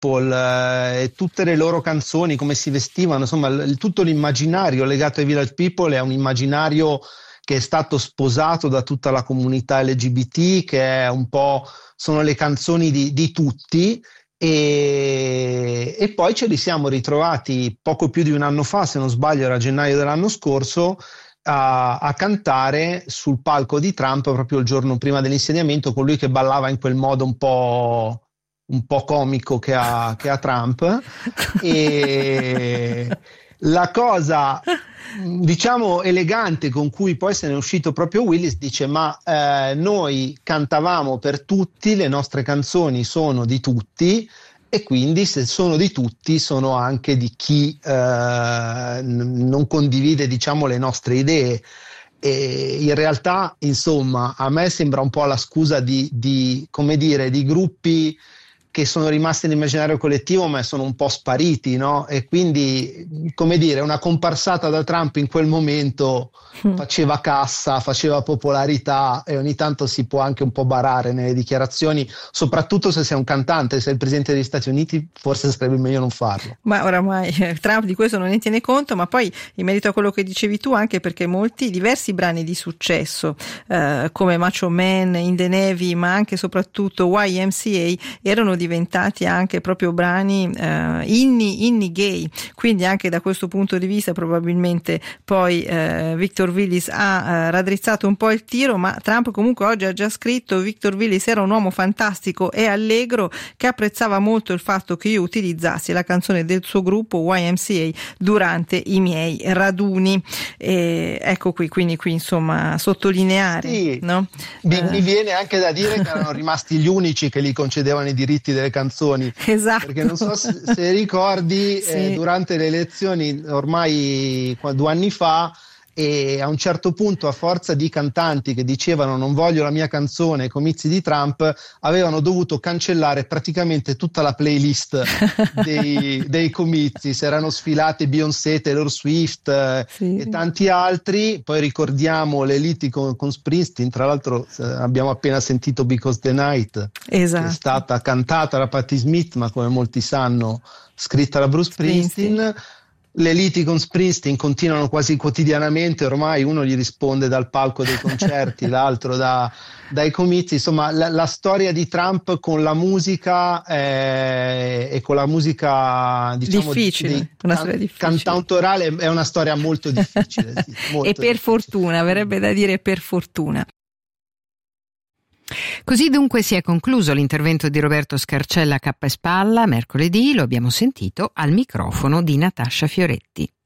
People e tutte le loro canzoni, come si vestivano, insomma tutto l'immaginario legato ai Village People è un immaginario che è stato sposato da tutta la comunità LGBT, che è un po', sono le canzoni di tutti. E poi ce li siamo ritrovati poco più di un anno fa, se non sbaglio era gennaio dell'anno scorso, a cantare sul palco di Trump proprio il giorno prima dell'insediamento, con lui che ballava in quel modo un po' comico che ha Trump. E la cosa, diciamo, elegante con cui poi se ne è uscito proprio Willis, dice: ma noi cantavamo per tutti, le nostre canzoni sono di tutti, e quindi se sono di tutti sono anche di chi non condivide, diciamo, le nostre idee. E in realtà, insomma, a me sembra un po' la scusa di come dire, di gruppi che sono rimasti nell'immaginario collettivo ma sono un po' spariti, no? E quindi, come dire, una comparsata da Trump in quel momento faceva cassa, faceva popolarità, e ogni tanto si può anche un po' barare nelle dichiarazioni, soprattutto se sei un cantante, se sei il presidente degli Stati Uniti forse sarebbe meglio non farlo. Ma oramai Trump di questo non ne tiene conto, ma poi in merito a quello che dicevi tu, anche perché diversi brani di successo come Macho Man, In the Navy, ma anche soprattutto YMCA erano diventati anche proprio brani inni gay, quindi anche da questo punto di vista probabilmente poi Victor Willis ha raddrizzato un po' il tiro, ma Trump comunque oggi ha già scritto: Victor Willis era un uomo fantastico e allegro che apprezzava molto il fatto che io utilizzassi la canzone del suo gruppo YMCA durante i miei raduni. Ecco quindi insomma sottolineare, sì, no? Mi viene anche da dire che erano rimasti gli unici che gli concedevano i diritti delle canzoni, esatto. Perché non so se ricordi, sì. Durante le elezioni ormai 2 anni fa, e a un certo punto, a forza di cantanti che dicevano non voglio la mia canzone ai comizi di Trump, avevano dovuto cancellare praticamente tutta la playlist dei comizi. Si erano sfilate Beyoncé, Taylor Swift e tanti altri. Poi ricordiamo le liti con Springsteen, tra l'altro abbiamo appena sentito Because the Night, esatto, che è stata cantata da Patti Smith ma, come molti sanno, scritta da Bruce Springsteen. Le liti con Springsteen continuano quasi quotidianamente, ormai uno gli risponde dal palco dei concerti, l'altro dai comizi. Insomma, la storia di Trump con la musica e con la musica, diciamo, difficile, una storia difficile, cantautorale, è una storia molto difficile. Sì, molto e per fortuna, verrebbe da dire per fortuna. Così dunque si è concluso l'intervento di Roberto Scarcella a cappa e spalla mercoledì, lo abbiamo sentito al microfono di Natascia Fioretti.